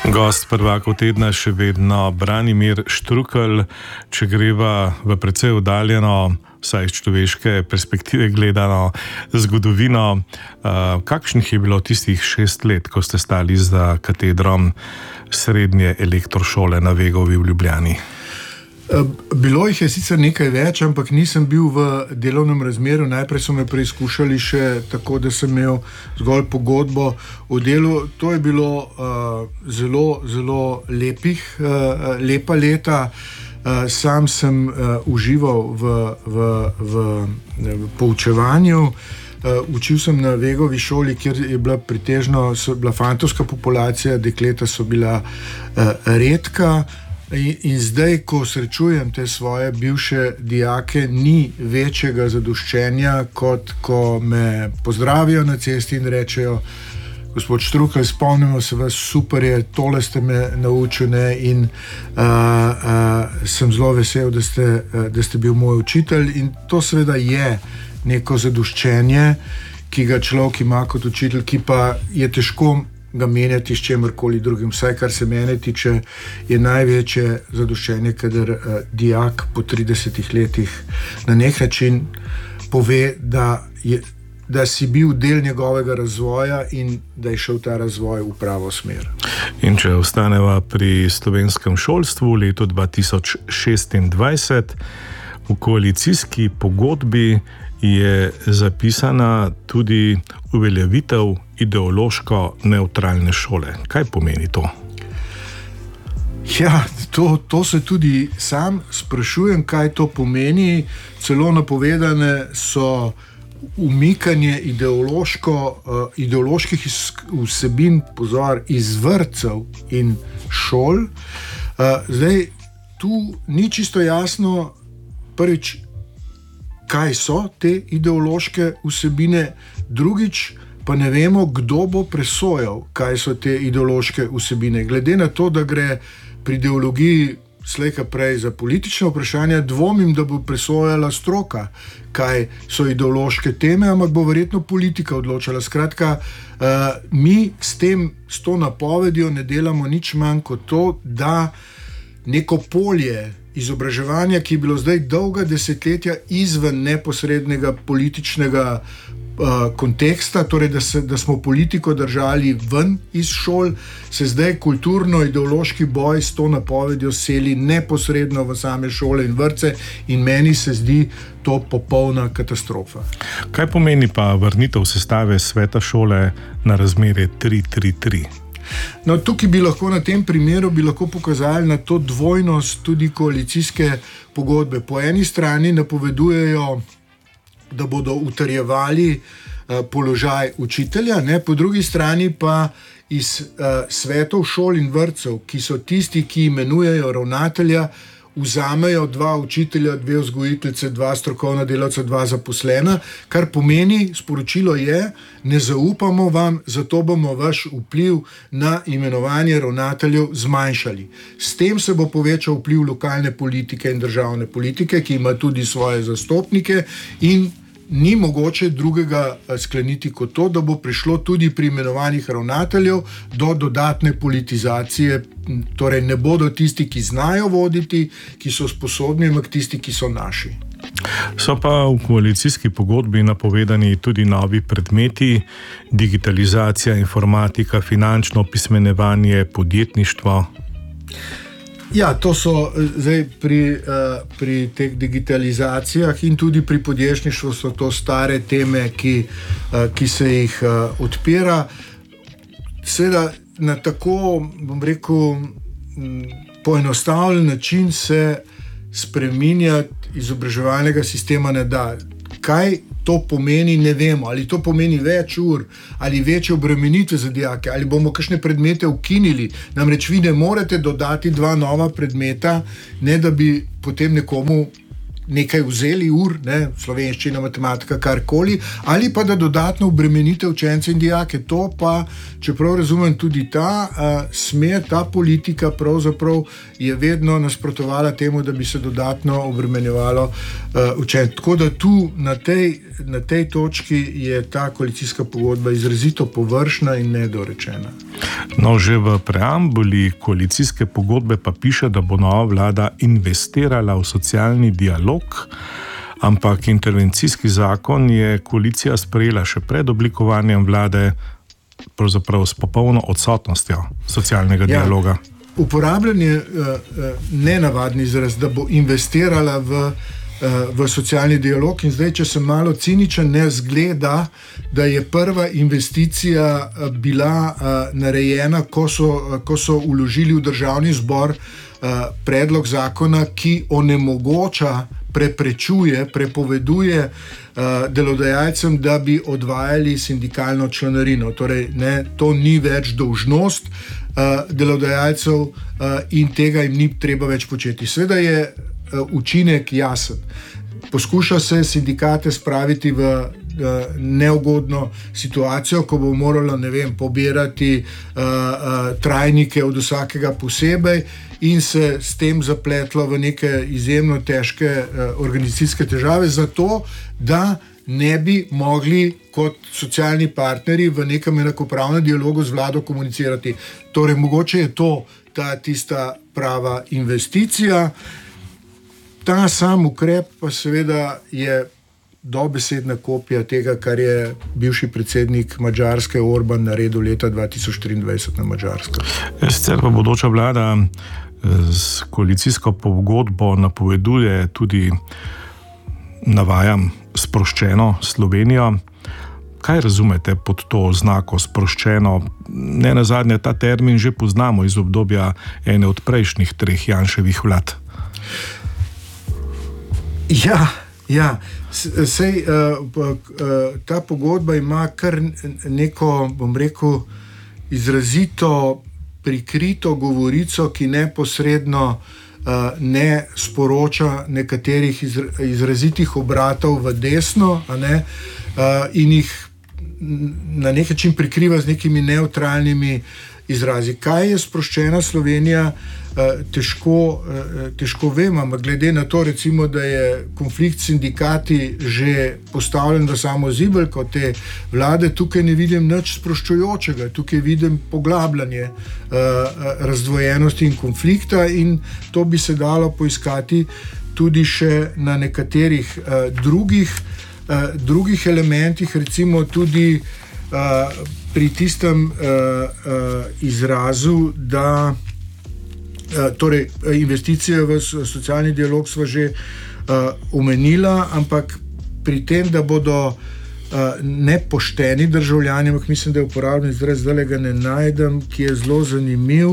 Gost prvakov tedna še vedno Branimir Štrukelj. Če greva v precej oddaljeno, vsaj iz človeške perspektive gledano, zgodovino, kakšnih je bilo tistih 6 let, ko ste stali za katedrom srednje elektrošole na Vegovi v Ljubljani? Bilo jih je sicer nekaj več, ampak nisem bil v delovnem razmerju. Najprej so me preizkušali še tako, da sem imel zgolj pogodbo o delu. To je bilo zelo lepa leta. Sam sem užival v poučevanju. Učil sem na Vegovi šoli, kjer je bila bila fantovska populacija, dekleta so bila redka. In zdaj, ko srečujem te svoje bivše dijake, ni večjega zadoščenja, kot ko me pozdravijo na cesti in rečejo: gospod Štrukelj, spomnimo se vas, super je, tole ste me naučil, ne? In sem zelo vesel, da ste bil moj učitelj. In to seveda je neko zadoščenje, ki ga človek ima kot učitelj, ki pa je težko ga menjati s čemerkoli drugim. Vsaj kar se mene tiče, je največje zadoščenje, kadar dijak po 30 letih na nek način pove, da si bil del njegovega razvoja in da je šel ta razvoj v pravo smer. In če ostaneva pri slovenskem šolstvu, v letu 2026 v koalicijski pogodbi je zapisana tudi uveljavitev ideološko nevtralne šole. Kaj pomeni to? Ja, to se tudi sam sprašujem, kaj to pomeni. Celo napovedane so umikanje ideoloških vsebin, pozor, iz vrtcev in šol. Zdaj, tu ni čisto jasno, prvič, kaj so te ideološke vsebine, drugič pa ne vemo, kdo bo presojal, kaj so te ideološke vsebine. Glede na to, da gre pri ideologiji slej ko prej za politične vprašanja, dvomim, da bo presojala stroka, kaj so ideološke teme, ampak bo verjetno politika odločala. Skratka, mi s to napovedjo ne delamo nič manj kot to, da neko polje izobraževanja, ki je bilo zdaj dolga desetletja izven neposrednega političnega konteksta, torej da smo politiko držali ven iz šol, se zdaj kulturno-ideološki boj s to napovedjo seli neposredno v same šole in vrtce in meni se zdi to popolna katastrofa. Kaj pomeni pa vrnitev sestave sveta šole na razmerje 3:3:3? No, tukaj bi lahko na tem primeru pokazali na to dvojnost tudi koalicijske pogodbe. Po eni strani napovedujejo, da bodo utrjevali položaj učitelja, ne? Po drugi strani pa iz svetov šol in vrtcev, ki so tisti, ki imenujejo ravnatelja, vzamejo 2 učitelja, 2 vzgojiteljice, 2 strokovna delavca, 2 zaposlena, kar pomeni, sporočilo je, ne zaupamo vam, zato bomo vaš vpliv na imenovanje ravnateljev zmanjšali. S tem se bo povečal vpliv lokalne politike in državne politike, ki ima tudi svoje zastopnike, in ni mogoče drugega skleniti kot to, da bo prišlo tudi pri imenovanjih ravnateljev do dodatne politizacije. Torej ne bodo tisti, ki znajo voditi, ki so sposobni, ampak tisti, ki so naši. So pa v koalicijski pogodbi napovedani tudi novi predmeti: digitalizacija, informatika, finančno opismenjevanje, podjetništvo. Ja, to so zdaj pri teh digitalizacijah in tudi pri podjetništvu so to stare teme, ki se jih odpira. Seveda na tako, bom rekel, poenostavljen način se spreminjati izobraževalnega sistema ne da. Kaj to pomeni, ne vemo. Ali to pomeni več ur, ali večje obremenitve za dijake, ali bomo kakšne predmete ukinili. Namreč vi ne morete dodati 2 nova predmeta, ne da bi potem nekomu nekaj vzeli ur, slovenščina, matematika, karkoli, ali pa da dodatno obremenite učence in dijake. To pa, čeprav razumem, tudi ta smer, ta politika pravzaprav je vedno nasprotovala temu, da bi se dodatno obremenjevalo učence. Tako da tu na tej točki je ta koalicijska pogodba izrazito površna in nedorečena. No, že v preambuli koalicijske pogodbe pa piše, da bo nova vlada investirala v socialni dialog, ampak intervencijski zakon je koalicija sprejela še pred oblikovanjem vlade, pravzaprav s popolno odsotnostjo socialnega dialoga. Uporabljen je nenavadni izraz, da bo investirala v socialni dialog, in zdaj, če sem malo ciničen, ne zgleda, da je prva investicija bila narejena, ko so vložili v Državni zbor predlog zakona, ki onemogoča, preprečuje, prepoveduje delodajalcem, da bi odvajali sindikalno članarino. Torej, to ni več dolžnost delodajalcev in tega jim ni treba več početi. Seveda je učinek jasen. Poskuša se sindikate spraviti v neugodno situacijo, ko bo moralo, pobirati trajnike od vsakega posebej in se s tem zapletlo v neke izjemno težke organizacijske težave, zato da ne bi mogli kot socialni partnerji v nekem enakopravnem dialogu z vlado komunicirati. Torej, mogoče je to tista prava investicija. Ta sam ukrep pa seveda je dobesedna kopija tega, kar je bivši predsednik Madžarske Orban naredil leta 2023 na Madžarskem. Sicer pa bodoča vlada s koalicijsko pogodbo napoveduje tudi, navajam, sproščeno Slovenijo. Kaj razumete pod to oznako sproščeno? Ne nazadnje, ta termin že poznamo iz obdobja ene od prejšnjih 3 Janševih vlad. Ja. Sej, ta pogodba ima kar neko, bom rekel, izrazito prikrito govorico, ki neposredno ne sporoča nekaterih izrazitih obratov v desno, in jih na nek način prikriva z nekimi nevtralnimi izrazi. Kaj je sproščena Slovenija, težko vem, ampak glede na to, recimo, da je konflikt s sindikati že postavljen v samo zibelko te vlade, tukaj ne vidim nič sproščujočega, tukaj vidim poglabljanje razdvojenosti in konflikta, in to bi se dalo poiskati tudi še na nekaterih drugih elementih, recimo tudi pri tistem izrazu, da torej investicije v socialni dialog sva že omenila, ampak pri tem, da bodo nepošteni državljani, ampak mislim, da je uporabljen izraz, zdaj ga ne najdem, ki je zelo zanimiv.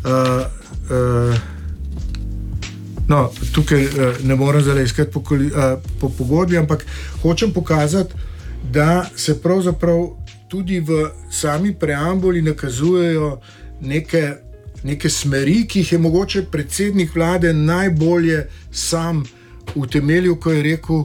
No, tukaj ne moram zdaj iskati po pogodbi, ampak hočem pokazati, da se pravzaprav tudi v sami preambuli nakazujejo neke smeri, ki jih je mogoče predsednik vlade najbolje sam utemeljil, ko je rekel,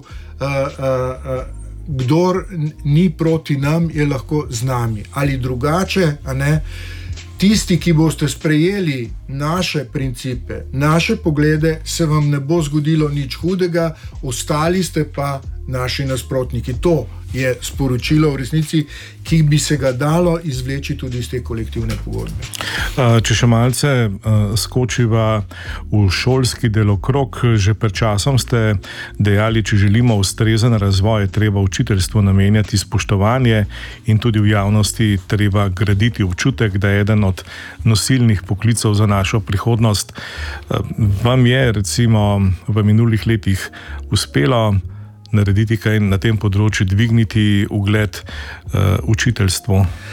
kdor ni proti nam, je lahko z nami. Ali drugače, tisti, ki boste sprejeli naše principe, naše poglede, se vam ne bo zgodilo nič hudega, ostali ste pa naši nasprotniki. To je sporočilo v resnici, ki bi se ga dalo izvleči tudi iz te kolektivne pogodbe. Če še malce skočiva v šolski delokrog, že pred časom ste dejali, če želimo ustrezen razvoj, treba učiteljstvu namenjati spoštovanje in tudi v javnosti treba graditi občutek, da je eden od nosilnih poklicev za našo prihodnost. Vam je recimo v minulih letih uspelo narediti kaj na tem področju, dvigniti ugled učiteljstvu?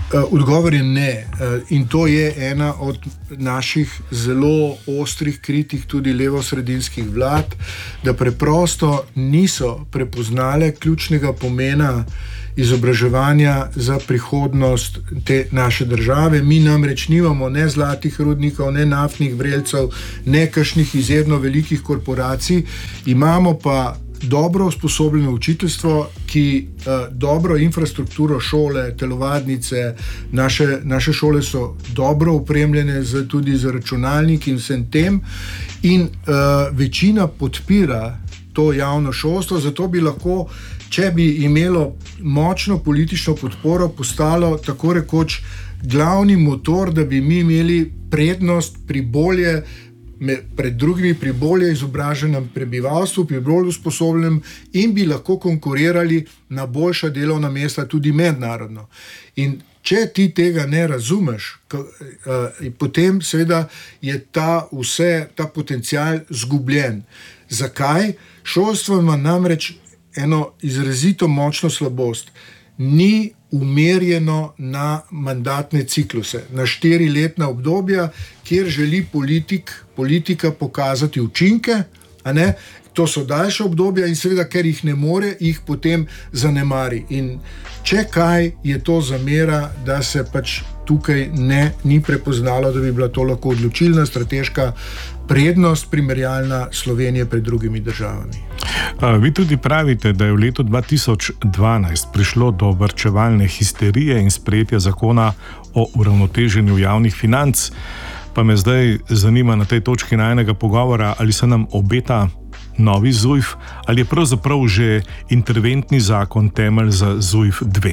Odgovor je ne. In to je ena od naših zelo ostrih kritik tudi levosredinskih vlad, da preprosto niso prepoznale ključnega pomena izobraževanja za prihodnost te naše države. Mi namreč nimamo ne zlatih rudnikov, ne naftnih vrelcev, ne kakšnih izjemno velikih korporacij, imamo pa dobro usposobljeno učiteljstvo, ki dobro infrastrukturo šole, telovadnice, naše šole so dobro opremljene tudi z računalniki in vsem tem in večina podpira to javno šolstvo, zato bi lahko, če bi imelo močno politično podporo, postalo tako rekoč glavni motor, da bi mi imeli prednost pred drugimi pri bolje izobraženem prebivalstvu, pri bolj usposobljenem in bi lahko konkurirali na boljša delovna mesta tudi mednarodno. In če ti tega ne razumeš, potem seveda je ta potencial zgubljen. Zakaj? Šolstvo ima namreč eno izrazito močno slabost. Ni umerjeno na mandatne cikluse, na 4-letna obdobja, kjer želi politika pokazati učinke, a ne? To so daljša obdobja in seveda, ker jih ne more, jih potem zanemari. In če kaj, je to zamera, da se pač tukaj ni prepoznalo, da bi bila to lahko odločilna strateška prednost primerjalna Slovenije pred drugimi državami. Vi tudi pravite, da je v letu 2012 prišlo do varčevalne histerije in sprejetja zakona o uravnoteženju javnih financ. Pa me zdaj zanima na tej točki najinega pogovora, ali se nam obeta novi ZUJF ali je pravzaprav že interventni zakon temelj za ZUJF 2?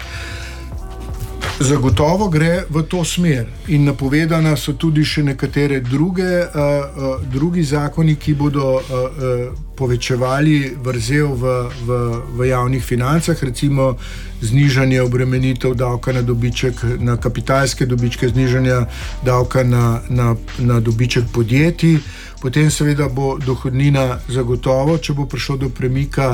Zagotovo gre v to smer in napovedana so tudi še nekatere drugi zakoni, ki bodo povečevali vrzel v javnih financah, recimo znižanje obremenitev davka na dobiček, na kapitalske dobičke, znižanje davka na dobiček podjetij. Potem seveda bo dohodnina zagotovo, če bo prišlo do premika,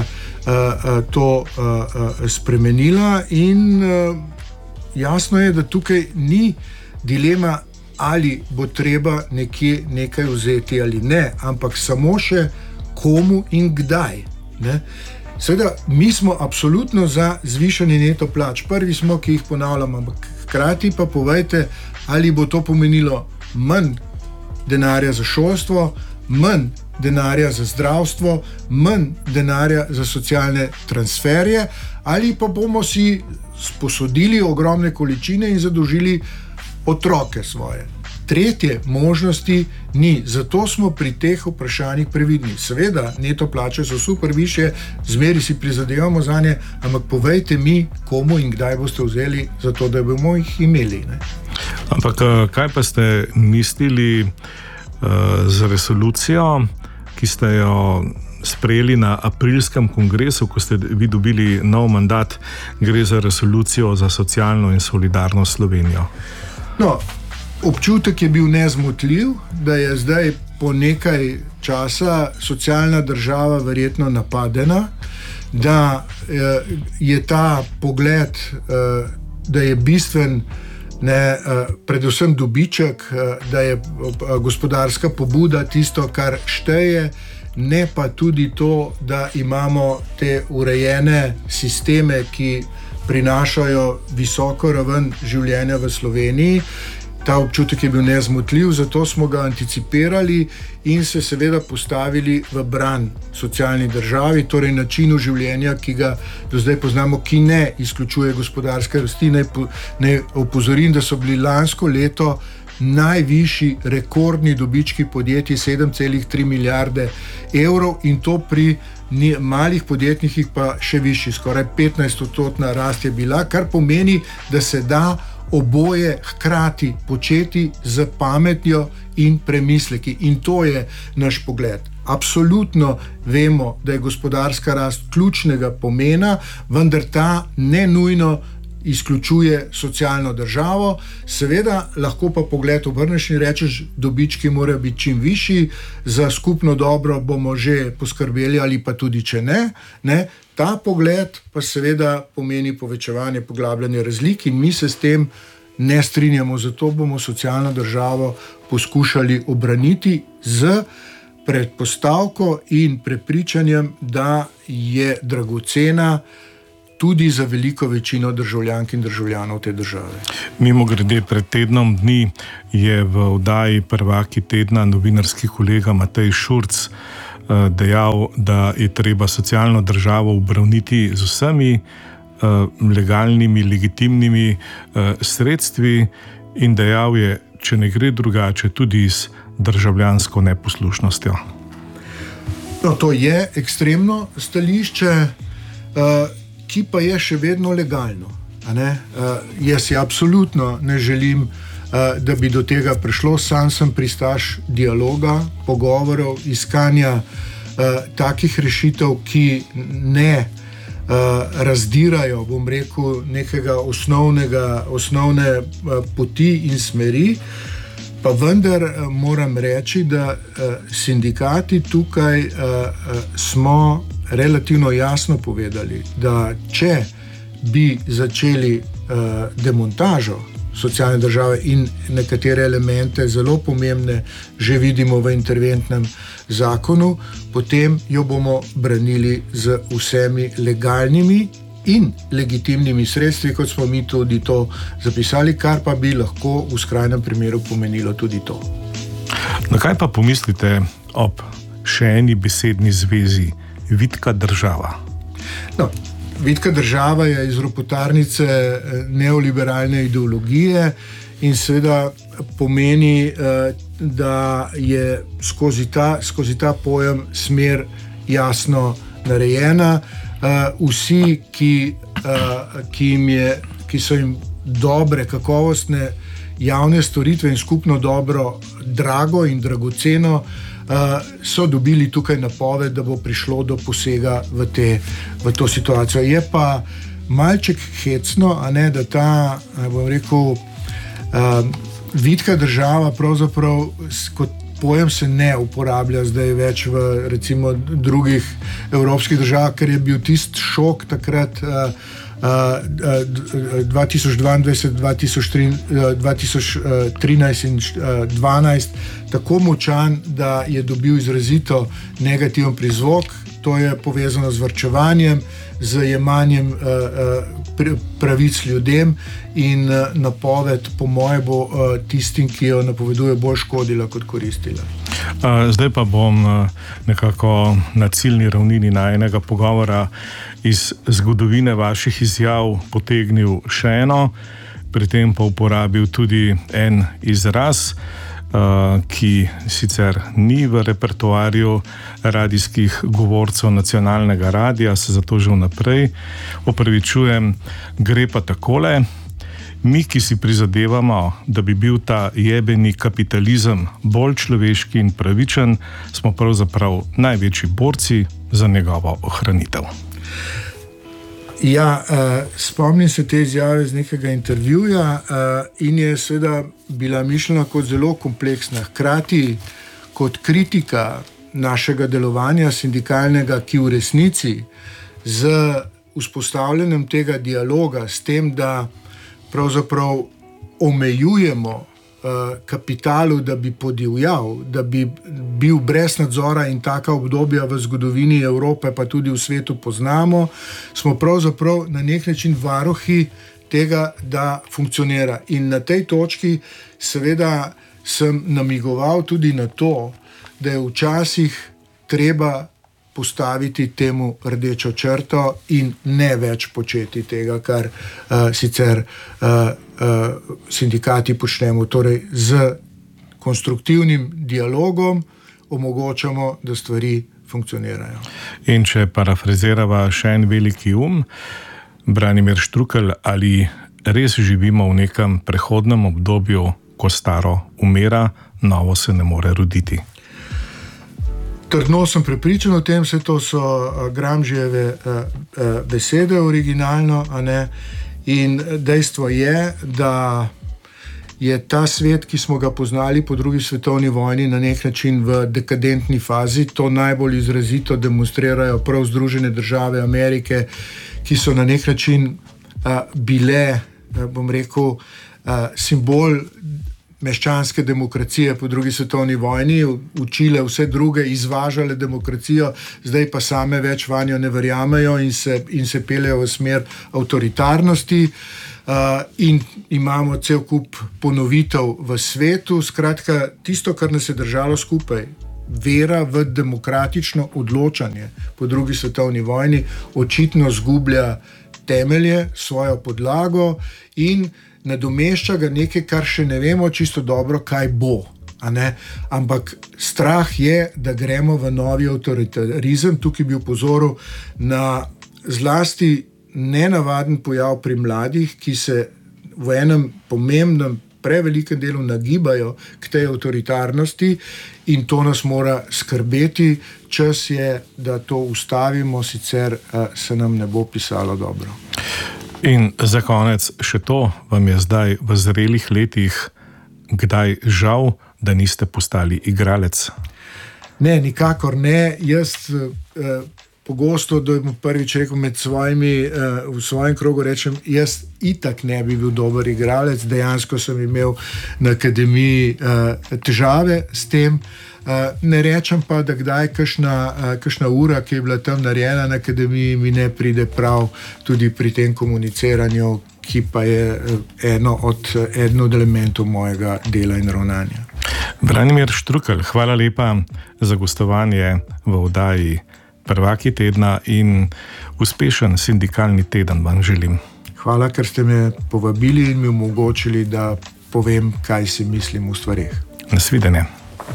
to spremenila in jasno je, da tukaj ni dilema, ali bo treba nekje nekaj vzeti ali ne, ampak samo še komu in kdaj. Ne? Seveda, mi smo absolutno za zvišanje neto plač. Prvi smo, ki jih ponavljamo, ampak hkrati pa povejte, ali bo to pomenilo manj denarja za šolstvo, manj denarja za zdravstvo, manj denarja za socialne transferje, ali pa bomo si sposodili ogromne količine in zadolžili otroke svoje. Tretje možnosti ni, zato smo pri teh vprašanjih previdni. Seveda, neto plače so super višje, zmeri si prizadevamo za nje, ampak povejte mi, komu in kdaj boste vzeli za to, da bomo jih imeli. Ne? Ampak kaj pa ste mislili z resolucijo, ki ste jo sprejeli na aprilskem kongresu, ko ste vi dobili nov mandat? Gre za resolucijo za socialno in solidarno Slovenijo. No, občutek je bil nezmotljiv, da je zdaj po nekaj časa socialna država verjetno napadena, da je ta pogled, da je bistven predvsem dobiček, da je gospodarska pobuda tisto, kar šteje, ne pa tudi to, da imamo te urejene sisteme, ki prinašajo visoko raven življenja v Sloveniji. Ta občutek je bil nezmotljiv, zato smo ga anticipirali in se seveda postavili v bran socialni državi, torej načinu življenja, ki ga do zdaj poznamo, ki ne izključuje gospodarske rasti. Naj opozorim, da so bili lansko leto najvišji rekordni dobički podjetij 7,3 milijarde evrov in to pri malih podjetnikih pa še višji, skoraj 15% rast je bila, kar pomeni, da se da oboje hkrati početi z pametjo in premisleki. In to je naš pogled. Absolutno vemo, da je gospodarska rast ključnega pomena, vendar ta ne nujno izključuje socialno državo. Seveda lahko pa pogled obrneš in rečeš, dobički morajo biti čim višji, za skupno dobro bomo že poskrbeli ali pa tudi če ne. Ta pogled pa seveda pomeni povečevanje, poglabljanje razlik in mi se s tem ne strinjamo, zato bomo socialno državo poskušali obraniti z predpostavko in prepričanjem, da je dragocena tudi za veliko večino državljank in državljanov te države. Mimogrede, pred tednom dni je v oddaji Prvaki tedna novinarski kolega Matej Šurc dejal, da je treba socialno državo obraniti z vsemi legalnimi, legitimnimi sredstvi in dejal je, če ne gre drugače, tudi z državljansko neposlušnostjo. No, to je ekstremno stališče, ki pa je še vedno legalno. Jaz si absolutno ne želim, da bi do tega prišlo. Sam sem pristaš dialoga, pogovorov, iskanja takih rešitev, ki ne razdirajo, bom rekel, nekega osnovne poti in smeri. Pa vendar moram reči, da sindikati tukaj smo relativno jasno povedali, da če bi začeli demontažo socialne države in nekatere elemente zelo pomembne že vidimo v interventnem zakonu, potem jo bomo branili z vsemi legalnimi in legitimnimi sredstvi, kot smo mi tudi to zapisali, kar pa bi lahko v skrajnem primeru pomenilo tudi to. Na kaj pa pomislite ob še eni besedni zvezi, vitka država? No, vitka država je iz ropotarnice neoliberalne ideologije in seveda pomeni, da je skozi ta pojem smer jasno narejena. Vsi, ki so jim dobre, kakovostne javne storitve in skupno dobro drago in dragoceno, so dobili tukaj napoved, da bo prišlo do posega v to situacijo. Je pa malček hecno, da ta, bom rekel, vitka država pravzaprav kot pojem se ne uporablja zdaj več v recimo drugih evropskih državah, ker je bil tisti šok takrat 2022, 2013 in 2012 tako močan, da je dobil izrazito negativen prizvok. To je povezano z varčevanjem, z jemanjem pravic ljudem in napoved, po moje, bo tistim, ki jo napoveduje, bolj škodila kot koristila. Zdaj pa bom nekako na ciljni ravnini najinega pogovora iz zgodovine vaših izjav potegnil še eno, pri tem pa uporabil tudi en izraz, ki sicer ni v repertoarju radijskih govorcev nacionalnega radija, se zato že vnaprej opravičujem. Gre pa takole: mi, ki si prizadevamo, da bi bil ta jebeni kapitalizem bolj človeški in pravičen, smo pravzaprav največji borci za njegovo ohranitev. Ja, spomnim se te izjave iz nekega intervjuja in je seveda bila mišljena kot zelo kompleksna, hkrati kot kritika našega delovanja sindikalnega, ki v resnici z vzpostavljanjem tega dialoga, s tem, da pravzaprav omejujemo kapitalu, da bi podivjal, da bi bil brez nadzora, in taka obdobja v zgodovini Evrope pa tudi v svetu poznamo, smo pravzaprav na nek način varuhi tega, da funkcionira. In na tej točki seveda sem namigoval tudi na to, da je včasih treba postaviti temu rdečo črto in ne več početi tega, kar sicer sindikati počnemo. Torej z konstruktivnim dialogom omogočamo, da stvari funkcionirajo. In če parafrazirava še en veliki Branimir Štrukelj, ali res živimo v nekem prehodnem obdobju, ko staro umira, novo se ne more roditi? Trdno sem prepričan o tem, vse to so Gramscijeve besede originalno, in dejstvo je, da je ta svet, ki smo ga poznali po drugi svetovni vojni, na nek način v dekadentni fazi. To najbolj izrazito demonstrirajo prav Združene države Amerike, ki so na nek način bile, bom rekel, simbol meščanske demokracije po drugi svetovni vojni, učile vse druge, izvažale demokracijo, zdaj pa same več vanjo ne verjamejo in se peljejo v smer avtoritarnosti. In imamo cel kup ponovitev v svetu. Skratka, tisto, kar nas je držalo skupaj, vera v demokratično odločanje po drugi svetovni vojni, očitno zgublja temelje, svojo podlago in nadomešča ga nekaj, kar še ne vemo čisto dobro, kaj bo. Ampak strah je, da gremo v novi avtoritarizem. Tukaj bi opozoril na zlasti nenavaden pojav pri mladih, ki se v enem pomembnem, prevelikem delu nagibajo k tej avtoritarnosti in to nas mora skrbeti. Čas je, da to ustavimo, sicer se nam ne bo pisalo dobro. In za konec še to, vam je zdaj v zrelih letih kdaj žal, da niste postali igralec? Ne, nikakor ne. Jaz pogosto, da bom prvič rekel v svojem krogu rečem, jaz itak ne bi bil dober igralec. Dejansko sem imel na akademiji težave s tem. Ne rečem pa, da kdaj kakšna ura, ki je bila tam narejena na akademiji, mi ne pride prav tudi pri tem komuniciranju, ki pa je eno od elementov mojega dela in ravnanja. Branimir Štrukelj, hvala lepa za gostovanje v oddaji Prvaki tedna in uspešen sindikalni teden vam želim. Hvala, ker ste me povabili in mi omogočili, da povem, kaj si mislim v stvareh. Nasvidenje.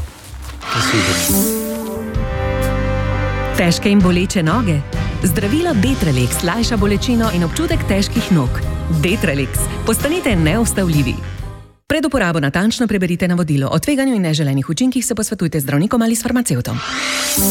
Težke in boleče noge? Zdravilo Detralex lajša bolečino in občutek težkih nog. Detralex. Postanite neustavljivi. Pred uporabo natančno preberite navodilo. O tveganju in neželenih učinkih se posvetujte z zdravnikom ali s farmacevtom.